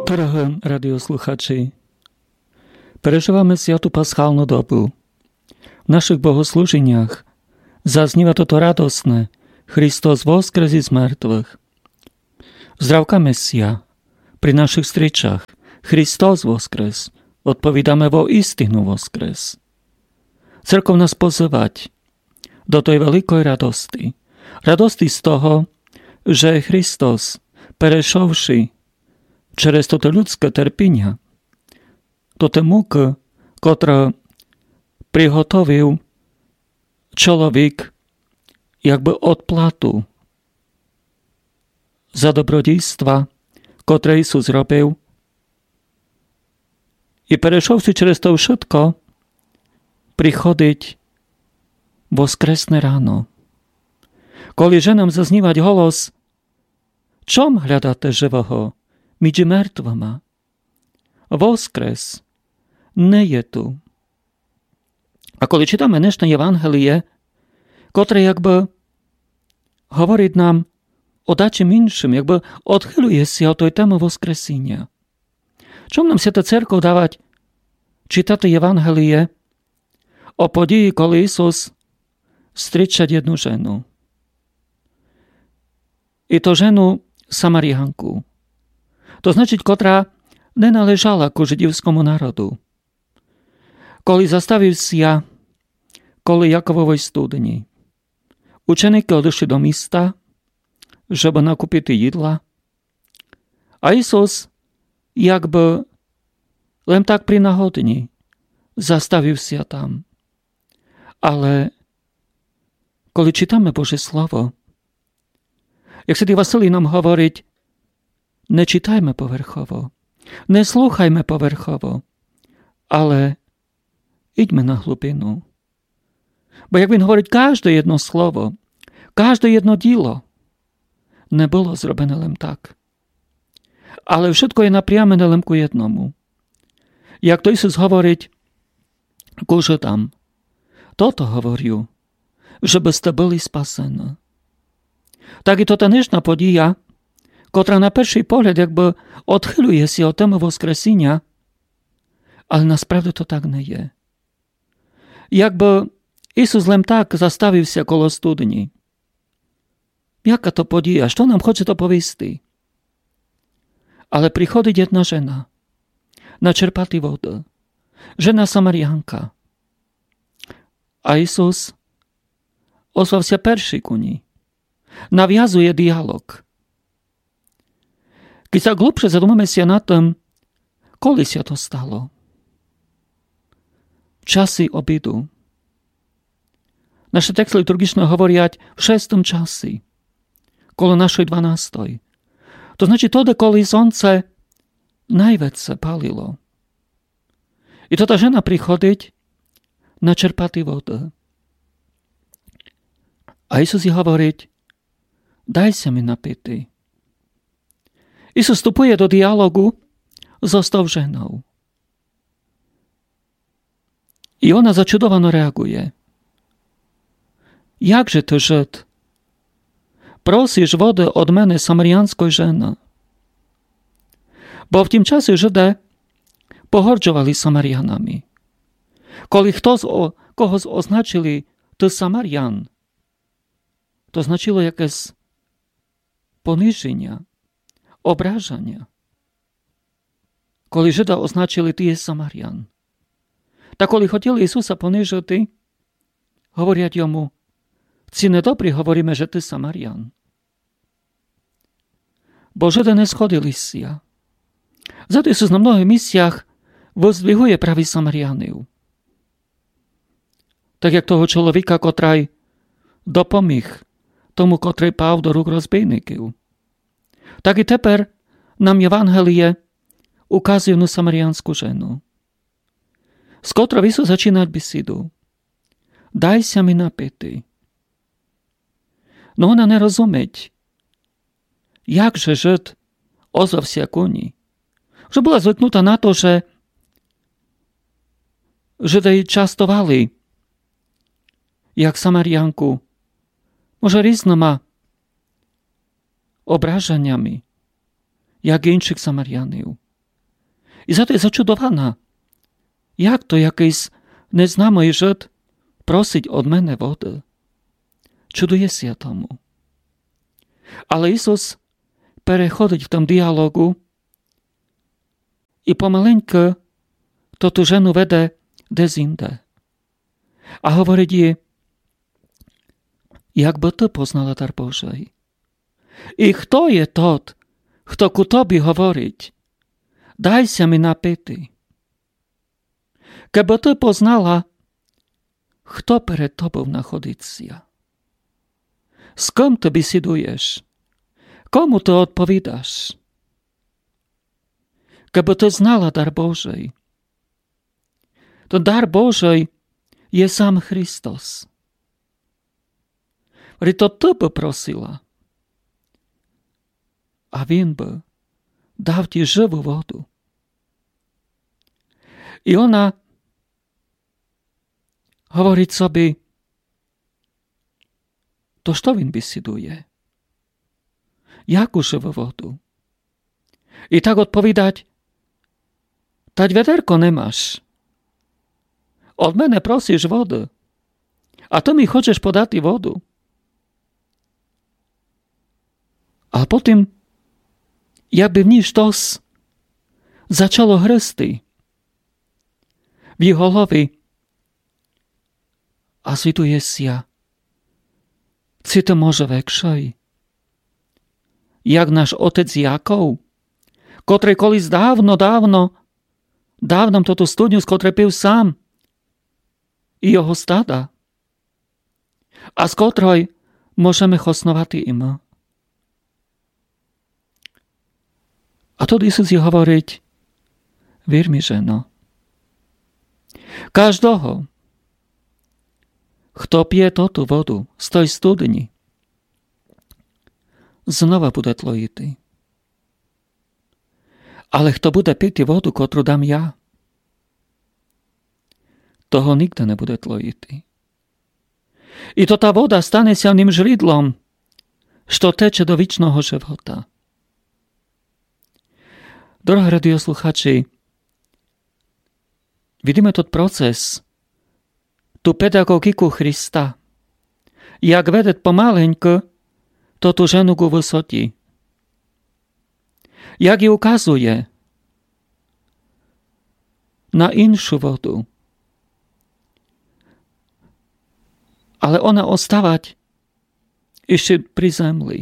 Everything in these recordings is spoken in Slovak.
Drahí radiosluchači, prežívame sviatu paschálnu dobu. V našich bohoslúženiach zaznieva toto radosné Kristus voskresí z mŕtvych. Zdravka Mesia pri našich stričách Kristus voskres odpovídame vo istinu voskres. Cirkev nás pozývať do tej veľkej radosti. Radosti z toho, že Kristus, prešovši через toto ľudské trpіння, toto муки, котра приготовив чоловік, якби odplatu за добродійства, котре Ісус робив. І перейшовши через то všetko, приходить воскресне ráno. Коли же нам зазнівать голос, чом глядате живого? Між мертвими. Воскрес не є ту. А коли читаємо днешнє Євангеліє, котре якби говорить нам о дачим іншим, якби відхилюється від тої теми Воскресіння. Чому нам Свята Церква давать читати Євангеліє о події, коли Ісус зустрічає одну жену. І то жену Самарянку. To znaczyć, kotra nie należała ku żydowskiemu narodu. Коли заставився коли Яковової студні. Ученики одійшли до міста, щоб накупити їдла. А Ісус, якби лем так при нагодні, заставився там. Але коли читаємо Боже Слово, як Святий Василій нам говорить, не читайме поверхово, не слухайме поверхово, але ідьме на глибину. Бо, як він говорить, кожне одно слово, кожне одно діло не було зроблене лем так. Але všetko je напрямене лем ку jedному. Як то Ісус говорить, куже там, toto говорю, żeby ste byli spasені. Так і то танишна подія, котра на перший погляд якби відхилюється від теми Воскресіння, але насправді то так не є. Якби Ісус лем так заставився коло студні. Яка то подія? Що нам хоче то повісти? Але приходить одна жена начерпати воду. Жена Самарянка. А Ісус озвався перший ku ній. Нав'язує діалог. Keď sa glubšie zadumame sa na tom, koľko sa to stalo. Časy obidu. Naše texty liturgičné hovoria v 6. časi, kolo našej 12. To znači to, koli slnce najviac sa palilo. I to tá žena prichodiť načerpati vodu. A Isus jej hovoriť, daj sa mi napity. Isus vstupuje do dialogu so tou ženou. I ona začudovano reaguje. Jakže ty, Żyd, prosisz wody od mene samarijanskoj žena? Bo w tym czasie Żydy pohordzowali Samarijanami. Коли когось označili ty Samarijan, to znaczyło jakieś poniżenia, obrażania. Коли Żyda označili ty jest Samarijan. Tak коли хотіли Ісуса понижити, говорять йому, ці недобрі говоримо, що ти Самарян. Бо Żydy не сходилися. Зато Ісус на многих місцях воздвигує праві Самарянів. Так як того чоловіка, котрий допоміг тому, котрий пав до рук розбійників. Так і тепер нам Євангеліє указує на самарянську жену. З котрою Ісус починає бесіду. Дайся mi напити. Но вона не розумить, як же Żyd озвався коні. Вже була звикнута на то, що Żydy частували, як Самарянку, може різними ображеннями, як інших Самарянів. I za to je začudovaná. Jak to jakýs neznámý Žid prosiť od mene vody? Čuduje sa tomu. Ale Isus prechodí v tom dialogu i pomaleńko to tu ženu vede dezinde. A hovorí jej, jak by ty poznala dar Božej? I kto je tot, kto ku tobie hovoriť? Daj sa mi napity. Keby ty poznala, kto pred tobou nachodícia? S kom ty bisiduješ? Komu ty odpovídaš? Keby ty znala dar Božej. To dar Božej je sám Hristos. Vri to ty by prosila. A Він by dal ti živú vodu. I ona hovorí sobie, to što Він bisiduje? Jaku živú vodu? I tak odpovídať, tať vederko nemáš. Od mene prosíš vodu. A ty mi chceš podať vodu. A potom, jak by v ní štos začalo hrsty v jeho hlavi a svituje sa, si to môže vekšej. Jak náš otec Jakov, ktorý kolis dávnom toto studňu, z ktorej pil sám i jeho stáda. A z ktorej môžeme chosnovať i my. A to Isus je hovoriť, vier mi, ženo, každého, kto pije toto vodu z tej studni, znova bude tlojitý. Ale kto bude piť vodu, ktorú dám ja, toho nikdy nebude tlojitý. I to tá voda stane sa oným žridlom, što teče do vičného života. Drahí radiosluchači, vidíme tot proces, tú pedagogiku Krista, jak vedet pomaleńko toto ženu ku vysoti. Jak ji ukazuje na inšiu vodu. Ale ona ostávať ešte pri zemli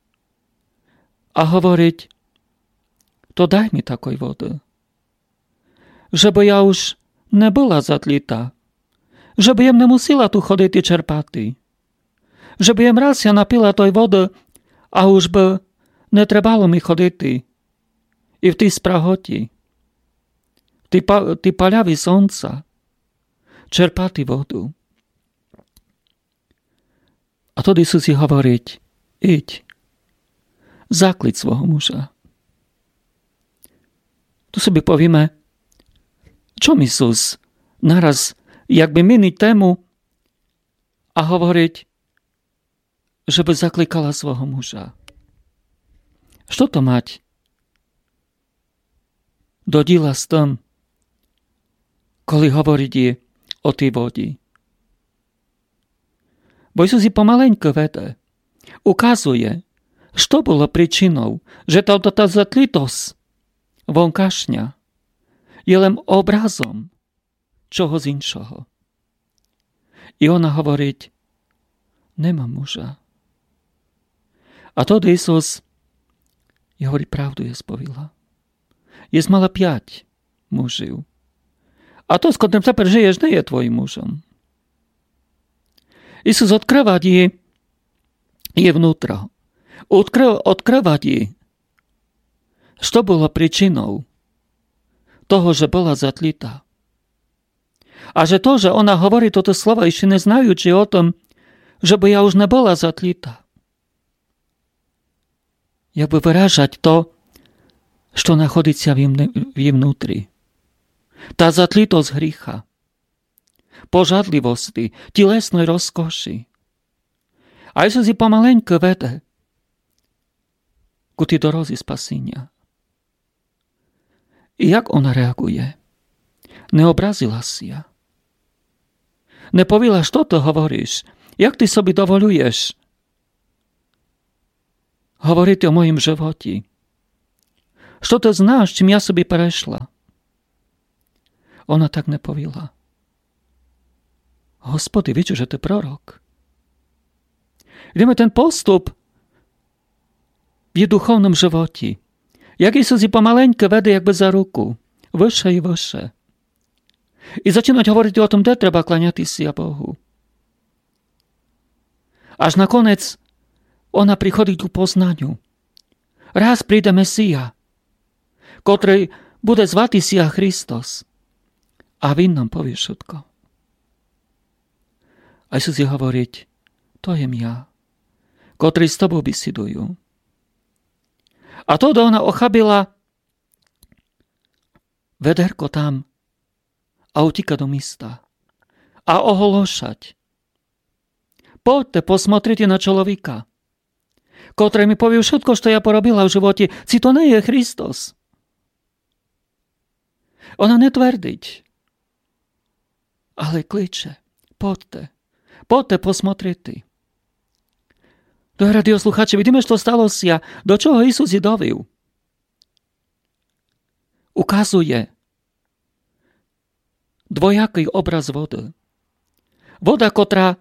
a hovoriť, to daj mi takoj vody. Żeby ja už nebola zatlita. Żeby jem nemusila tu chodiť i čerpati. Żeby jem raz ja napila toj vody a už by netrebalo mi chodiť i v tý sprahoti. Ty paľaví slnca. Čerpati vodu. A to Isus si hovoriť, iď, zakliď svojho muža. Tu sobie powiemy, čom Isus naraz jakby miniť tému a hovoriť, żeby zaklikala svojho muža. Što to mať? Dodila s tým, koli hovoriť je o tej vodi. Bo Isus si pomaleńko vede, ukazuje, što bolo príčinou, že tá zatlitosť vonkašňa je len obrazom čoho z inšoho. I ona hovoriť, nemám muža. A to Isus je hovorí, pravdu je spovila. Je mala 5 mužov. A to, s ktorým sa prežiješ, nie je tvojim mužom. Isus odkrywa je vnútro. Odkrywa jej, što bolo príčinou toho, že bola zatlitá. A že to, že ona hovorí toto slovo, ešte neznajúči o tom, že by ja už nebola zatlitá. Jakby vyražať to, što nachodícia v jej vnútri. Tá zatlitosť hrícha, požadlivosti, telesnej rozkoši. A Jezus si pomaleńko vede ku tej dorozi spasenia. I jak ona reaguje? Neobrazila si ja. Nepovíla, što to hovoríš? Jak ty sobie dovoluješ hovoriť o mojim životi? Što to znáš, čím ja sobie prešla? Ona tak nepovíla. Hospody, viete, že to je prorok. Ideme ten postup v duchovnom životi. Jak Isus ji pomaleńkę vede jakby za ruku. Vyššie i vyššie. I začínať hovoriť o tom, kde treba klaňati si a Bohu. Až nakonec ona prichodí k poznaniu. Raz príde Mesija, ktorý bude zvatý Sia Christos. A Vin nám povie všetko. A Isus je hovoriť, to jem ja, ktorý s tobou besidujú. A to ona ochabila vederko tam a utíka do místa. A ohološať. Poďte, posmotrite na človeka, ktorý mi povie všetko, čo ja porobila v živote. Si to nie je Kristus. Ona netvrdiť, ale kliče. Poďte, posmotrite. Dobre, radioslucháči, vidíme, čo stalo si a do čoho Isus je dovil. Ukazuje dvojaký obraz vody. Voda,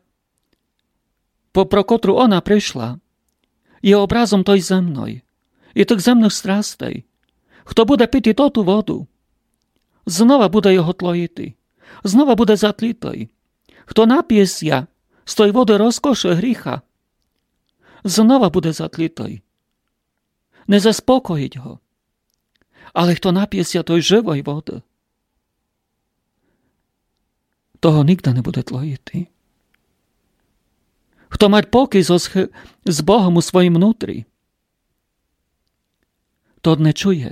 pro ktorú ona prišla, je obrazom tej zemnej. Je tých zemných strastej. Kto bude piť tú vodu, znova bude jeho tlojitý. Znova bude zatlitý. Kto napije sa z tej vody rozkoše hricha, znova bude zatlitý. Nezaspokojiť ho. Ale kto napije sa tej živoj vody, toho nikto nebude tlojitý. Kto mať pokoj s Bohom u svojim vnútri, to nečuje.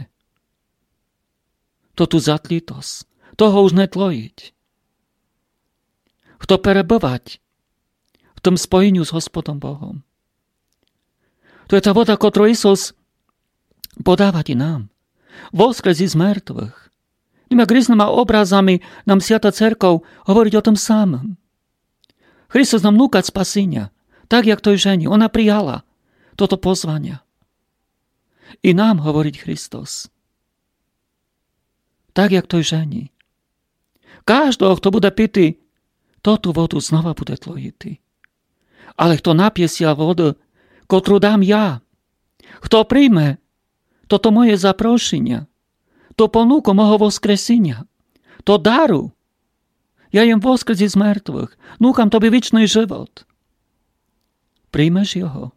To tu zatlitosť. Toho už netlojiť. Kto perebovať v tom spojeniu s Hospodom Bohom. To je tá voda, ktorú Isus podáva i nám. Voskres z mŕtvych. Tými rýznymi obrazami nám Sviata Cerkev hovoriť o tom samom. Kristus nám núka spasenia, tak jak toj ženi. Ona prijala toto pozvania. I nám hovoriť Kristus. Tak jak toj ženi. Každého, kto bude pity, toto vodu znova bude tlojitý. Ale kto napije si vodu, ktorú dám ja, kto príjme toto moje zaprošenia, to ponuku môjho voskresenia, to daru, ja jem voskres z mŕtvych, núkam tobie vičný život. Príjmeš jeho?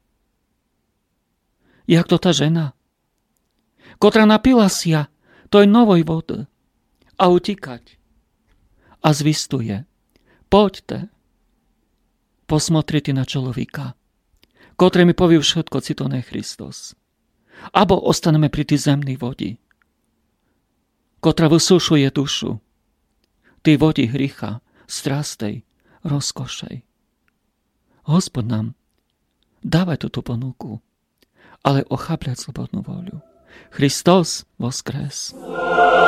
Jak to tá žena, ktorá napila si toj novoj vody a utíkať a zvistuje. Poďte, posmotrite na človeka, ktorý mi povie všetko, ci to nie Kristus. Abo ostaneme pri tej zemnej vodi, ktorá vysušuje dušu, tej vodi hricha, strastej, rozkošej. Hospod nám dávaj túto ponuku, ale ochápľať slobodnú voľu. Kristus voskres.